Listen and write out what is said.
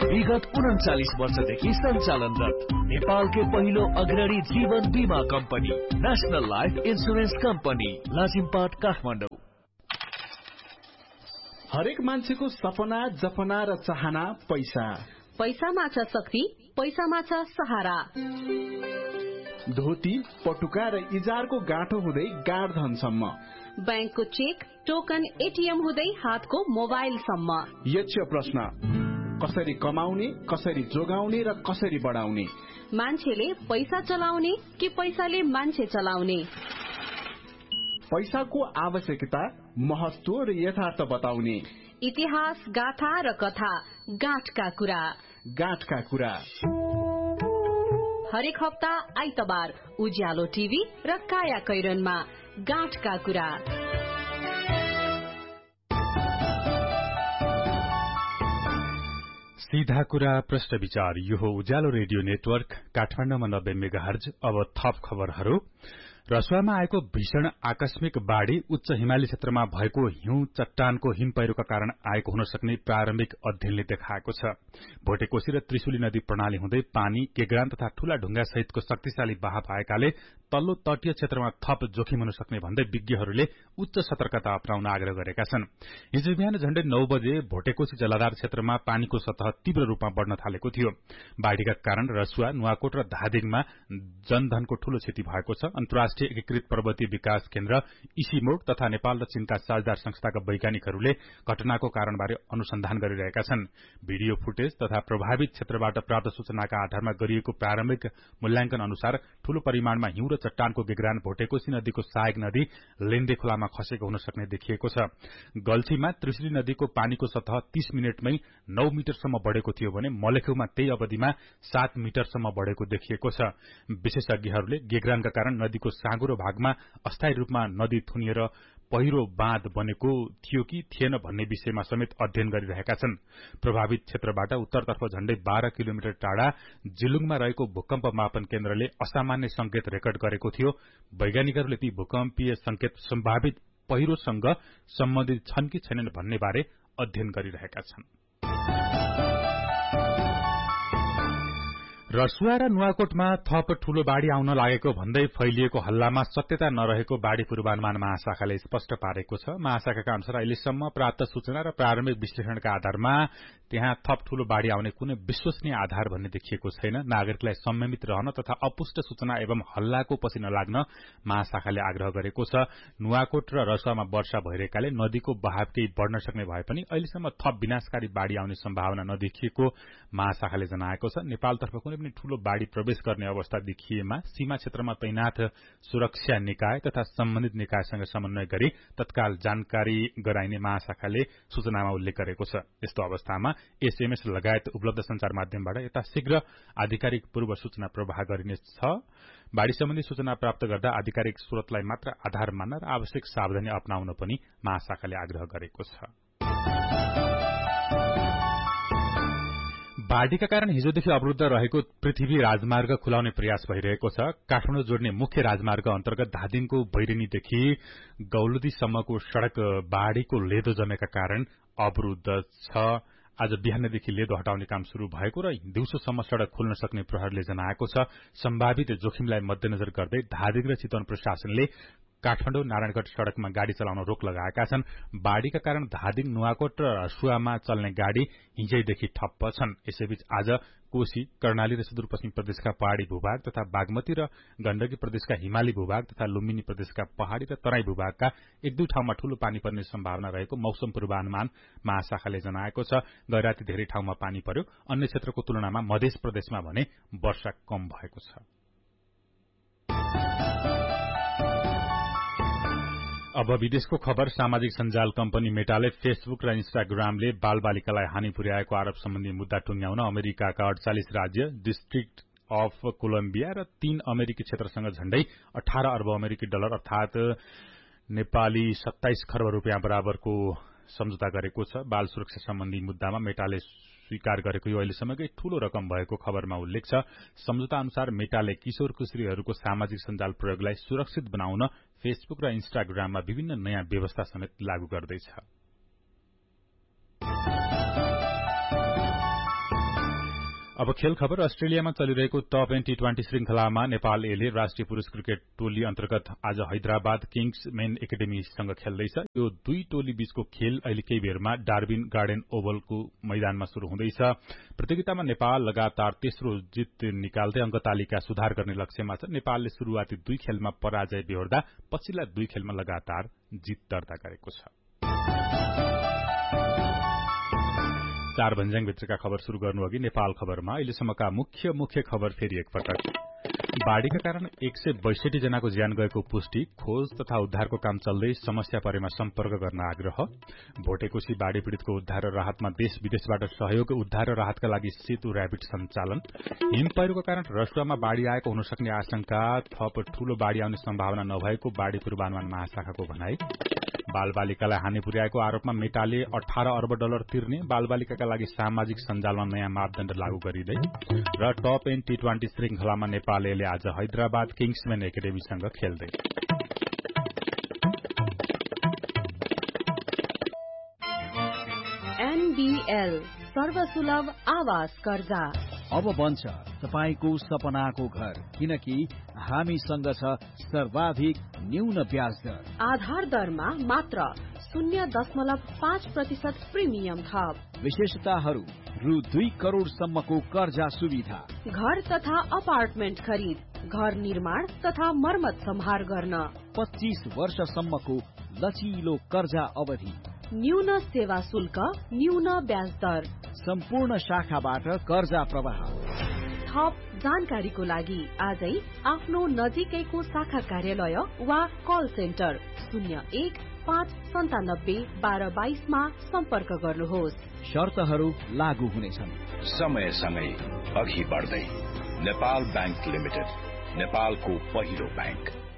विगत 39 वर्षदेखि सञ्चालनरत नेपालकै पहिलो अग्रणी जीवन बीमा company national life insurance company Lazimpat Kathmandu. हरेक मान्छेको सपना, जपना र चाहना पैसा। पैसामा छ शक्ति, पैसामा छ सहारा। धोती, पटुका र इजारको गाँठो हुँदै गाड धनसम्म, बैंकको चेक, टोकन, एटीएम हुँदै हातको मोबाइलसम्म। यक्ष प्रश्न, कसरी कमाउने, कसरी जोगाउने र कसरी बढाउने? मान्छेले पैसा चलाउने कि पैसाले मान्छे चलाउने? पैसाको आवश्यकता, महत्व र यथार्थ बताउने। इतिहास, गाथा र कथा, गाँठका कुरा। गाँठका कुरा हरेक हप्ता आइतबार उज्यालो टिभी र काया कैरनमा गाँठका कुरा। सीधा कुरा प्रश्न विचार। यो हो उज्यालो रेडियो नेटवर्क काठमाडौँमा 90 मेगाहर्ज। अब थप खबरहरू। रसुवामा आएको भीषण आकस्मिक बाढ़ी उच्च हिमाली क्षेत्रमा भएको हिउँ चट्टानको हिम पहिरोका कारण आएको हुन सक्ने प्रारम्भिक अध्ययनले देखाएको छ। भोटेकोशी र त्रिशुली नदी प्रणाली हुँदै पानी केग्रान तथा ठूला ढुंगा सहितको शक्तिशाली बहाव आएकाले तल्लो तटीय क्षेत्रमा थप जोखिम हुन सक्ने भन्दै विज्ञहरूले उच्च सतर्कता अपनाउन आग्रह गरेका छन्। हिजो बिहान झण्डै 9 बजे भोटेकोशी जलाधार क्षेत्रमा पानीको सतह तीव्र रूपमा बढ़न थालेको थियो। बाढ़ीका कारण रसुवा, नुवाकोट र धादिङमा जनधनको ठूलो क्षति भएको छ। अन्तर्राष्ट्रिय एकीकृत पर्वतीय विकास केन्द्र इसीमोड तथा नेपाल र चीनका साझेदार संस्थाका वैज्ञानिकहरूले घटनाको कारणबारे अनुसन्धान गरिरहेका छन्। भिडियो फुटेज तथा प्रभावित क्षेत्रबाट प्राप्त सूचनाका आधारमा गरिएको प्रारम्भिक मूल्याङ्कन अनुसार ठूलो परिमाणमा हिउँ र चट्टानको गेग्रान भोटेकोशी नदीको सहायक नदी लेन्दे खोलामा खसेको हुन सक्ने देखिएको छ। गल्छीमा त्रिशुली नदीको पानीको सतह 30 मिनटमै 9 मिटरसम्म बढ़ेको थियो भने मलेखुमा त्यही अवधिमा 7 मिटरसम्म बढ़ेको देखिएको छ। विशेषज्ञहरूले गेग्रानका कारण नदीको साँगुरो भागमा अस्थायी रूपमा नदी थुनिएर पहिरो बाँध बनेको थियो कि थिएन भन्ने विषयमा समेत अध्ययन गरिरहेका छन्। प्रभावित क्षेत्रबाट उत्तरतर्फ झण्डै 12 किलोमिटर टाढा जिलुङमा रहेको भूकम्प मापन केन्द्रले असामान्य संकेत रेकर्ड गरेको थियो। वैज्ञानिकहरूले ती भूकम्पीय संकेत सम्भावित पहिरोसँग सम्बन्धित छन् कि छैनन् भन्ने बारे अध्ययन गरिरहेका छन्। रसुवा र नुवाकोटमा थप ठूलो बाढ़ी आउन लागेको भन्दै फैलिएको हल्लामा सत्यता नरहेको बाढ़ी पूर्वानुमान महाशाखाले स्पष्ट पारेको छ। महाशाखाका अनुसार अहिलेसम्म प्राप्त सूचना र प्रारम्भिक विश्लेषणका आधारमा त्यहाँ थप ठूलो बाढ़ी आउने कुनै विश्वसनीय आधार भन्ने देखिएको छैन। नागरिकलाई संयमित रहन तथा अपुष्ट सूचना एवं हल्लाको पछि नलाग्न महाशाखाले आग्रह गरेको छ। नुवाकोट र रसुवामा वर्षा भइरहेकाले नदीको बहाव केही बढ़न सक्ने भए पनि अहिलेसम्म थप विनाशकारी बाढ़ी आउने सम्भावना नदेखिएको महाशाखाले जनाएको छ। नेपालतर्फ कुनै पनि ठूलो बाढ़ी प्रवेश गर्ने अवस्था देखिएमा सीमा क्षेत्रमा तैनाथ सुरक्षा निकाय तथा सम्बन्धित निकायसँग समन्वय गरी तत्काल जानकारी गराइने महाशाखाले सूचनामा उल्लेख गरेको छ। यस्तो अवस्थामा एसएमएस लगायत उपलब्ध संचार माध्यमबाट यथाशीघ्र आधिकारिक पूर्व सूचना प्रवाह गरिनेछ। बाढ़ी सम्बन्धी सूचना प्राप्त गर्दा आधिकारिक स्रोतलाई मात्र आधार मान्न र आवश्यक सावधानी अपनाउन पनि महाशाखाले आग्रह गरेको छ। बाढ़ीका कारण हिजोदेखि अवरूद्ध रहेको पृथ्वी राजमार्ग खुलाउने प्रयास भइरहेको छ। काठमाडौँ जोड्ने मुख्य राजमार्ग अन्तर्गत धादिङको भैरनीदेखि गौलदीसम्मको सड़क बाढ़ीको लेदो जमेका कारण अवरूद्ध छ। आज बिहानदेखि लेदो हटाउने काम शुरू भएको र दिउँसोसम्म सड़क खुल्न सक्ने प्रहरीले जनाएको छ। सम्भावित जोखिमलाई मध्यनजर गर्दै धादिङ र चितवन प्रशासनले काठमाडौँ नारायणगढ़ सड़कमा गाड़ी चलाउन रोक लगाएका छन्। बाढ़ीका कारण धादिङ, नुवाकोट र रसुवामा चल्ने गाड़ी हिजैदेखि ठप्प छन्। यसैबीच आज कोशी, कर्णाली र सुदूरपश्चिम प्रदेशका पहाड़ी भूभाग तथा बागमती र गण्डकी प्रदेशका हिमाली भूभाग तथा लुम्बिनी प्रदेशका पहाड़ी र तराई भूभागका 1-2 ठाउँमा ठूलो पानी पर्ने सम्भावना रहेको मौसम पूर्वानुमान महाशाखाले जनाएको छ। गैराती धेरै ठाउँमा पानी पर्यो। अन्य क्षेत्रको तुलनामा मध्य प्रदेशमा भने वर्षा कम भएको छ। अब विदेशको खबर। सामाजिक सञ्जाल कम्पनी मेटाले फेसबुक र इन्स्टाग्रामले बालबालिकालाई हानि पुर्याएको आरोप सम्बन्धी मुद्दा टुंग्याउन अमेरिकाका 48 राज्य, डिस्ट्रिक्ट अफ कोलम्बिया र 3 अमेरिकी क्षेत्रसँग झण्डै 18 अर्ब अमेरिकी डलर अर्थात नेपाली 27 खर्ब रुपियाँ बराबरको सम्झौता गरेको छ। बाल सुरक्षा सम्बन्धी मुद्दामा मेटाले स्वीकार गरेको यो अहिलेसम्मकै ठूलो रकम भएको खबरमा उल्लेख छ। सम्झौता अनुसार मेटाले किशोर किशोरीहरूको सामाजिक सञ्जाल प्रयोगलाई सुरक्षित बनाउन फेसबुक र इन्स्टाग्राममा विभिन्न नयाँ व्यवस्था समेत लागू गर्दैछ। अब खेल खबर। अस्ट्रेलियामा चलिरहेको टप एन्ड टी20 श्रृंखलामा नेपाल एले राष्ट्रिय पुरूष क्रिकेट टोली अन्तर्गत आज हैदराबाद किङ्स मेन एकाडेमीसँग खेल्दैछ। यो दुई टोली बीचको खेल अहिले केही बेरमा डार्बिन गार्डन ओभलको मैदानमा शुरू हुँदैछ। प्रतियोगितामा नेपाल लगातार तेस्रो जित निकाल्दै अंक तालिका सुधार गर्ने लक्ष्यमा छ। नेपालले शुरूआती दुई खेलमा पराजय बेहोर्दा पछिल्ला दुई खेलमा लगातार जित दर्ता गरेको छ। चार भन्ज्याङ भित्रका खबर शुरू गर्नु अघि नेपाल खबरमा अहिलेसम्मका मुख्य खबर फेरि एकपटक। बाढ़ीका कारण 162 जनाको ज्यान गएको पुष्टि, खोज तथा उद्धारको काम चल्दै समस्या परेमा सम्पर्क गर्न आग्रह। भोटेकोशी बाढ़ी पीड़ितको उद्धार र राहतमा देश विदेशबाट सहयोग, उद्धार र राहतका लागि सेतु र्यापिड सञ्चालन। हिम पहिरोको कारण रसुवामा बाढ़ी आएको हुन सक्ने आशंका, थप ठूलो बाढ़ी आउने सम्भावना नभएको बाढ़ी पूर्वानुमान महाशाखाको भनाई। बालबालिकालाई हानि पुर्याएको आरोपमा मेटाले 18 अर्ब डलर तिर्ने, बालबालिकाका लागि सामाजिक सञ्जालमा नयाँ मापदण्ड लागू गरिँदै। र टप एन्ड टी20 श्रृंखलामा नेपालले आज हैदराबाद किङ्समेन एकाडेमीसँग खेल्दै। NBL सर्वसुलभ आवास कर्जा अब बन्छ तपाईको सपनाको घर, किनकि हामीसँग छ सर्वाधिक न्यून ब्याज दर। आधार दरमा मात्र 0.5% प्रिमियम थप। विशेषताहरू रु 2 करोड़ सम्मको कर्जा सुविधा, घर तथा अपार्टमेन्ट खरिद, घर निर्माण तथा मर्मत सम्हार गर्न, 25 वर्षसम्मको लचिलो कर्जा अवधि, न्यून सेवा शुल्क, न्यून ब्याज दर, सम्पूर्ण शाखाबाट कर्जा प्रवाह। थप जानकारीको लागि आजै आफ्नो नजिकैको शाखा कार्यालय वा कल सेन्टर 01-597-1222 मा सम्पर्क गर्नुहोस्। शर्तहरू लागू हुनेछन्। समयसँगै अघि बढ्दै नेपाल बैंक लिमिटेड, नेपालको पहिलो बैंक।